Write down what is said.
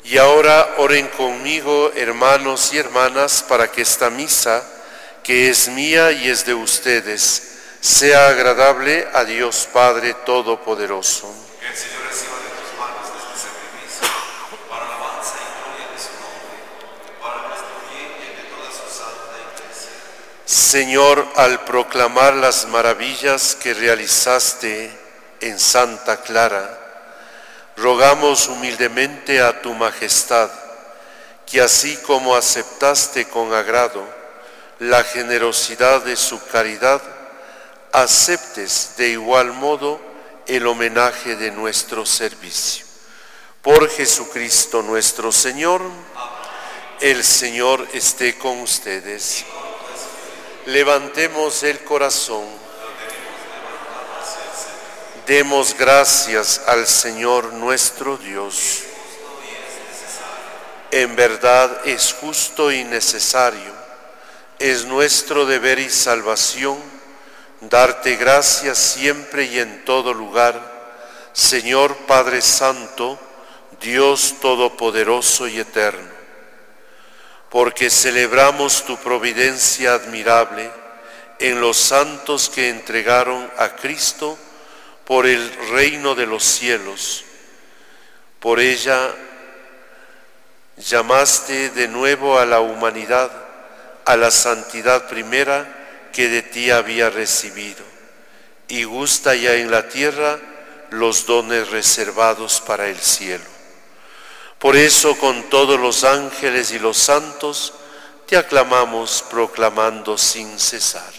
Y ahora oren conmigo, hermanos y hermanas, para que esta misa, que es mía y es de ustedes, sea agradable a Dios Padre Todopoderoso. Que el Señor reciba de tus manos este sacrificio, para alabanza y gloria de su nombre, para nuestro bien y el de toda su santa Iglesia. Señor, al proclamar las maravillas que realizaste en Santa Clara, rogamos humildemente a tu majestad, que así como aceptaste con agrado la generosidad de su caridad, aceptes de igual modo el homenaje de nuestro servicio. Por Jesucristo nuestro Señor. El Señor esté con ustedes. Levantemos el corazón. Demos gracias al Señor nuestro Dios. En verdad es justo y necesario, es nuestro deber y salvación, darte gracias siempre y en todo lugar, Señor Padre Santo, Dios Todopoderoso y Eterno, porque celebramos tu providencia admirable en los santos que entregaron a Cristo por el reino de los cielos. Por ella llamaste de nuevo a la humanidad a la santidad primera que de ti había recibido, y gusta ya en la tierra los dones reservados para el cielo. Por eso con todos los ángeles y los santos te aclamamos proclamando sin cesar.